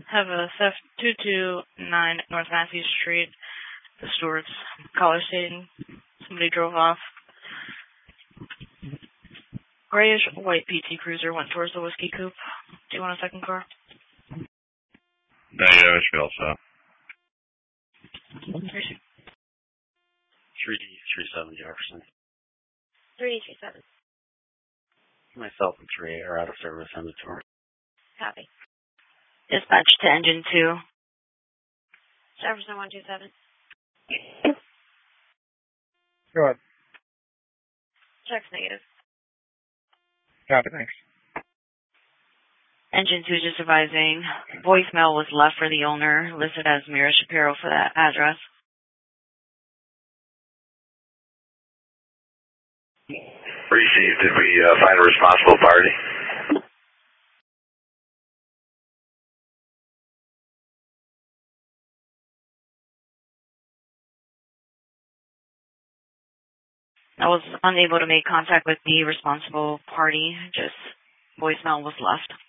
have a theft 229 North Matthews Street. The Stewart's collar stain. Somebody drove off. Grayish white PT Cruiser went towards the Whiskey Coupe. Do you want a second car? Negative, it should be all set. 3D37 Jefferson. 3D37. Myself and 3 are out of service inventory. Copy. Dispatch to engine 2. Jefferson 127. Go ahead. Check's negative. Copy, thanks. Engine 2 just advising. Voicemail was left for the owner, listed as Mira Shapiro for that address. Received. Did we find a responsible party? I was unable to make contact with the responsible party. Just voicemail was left.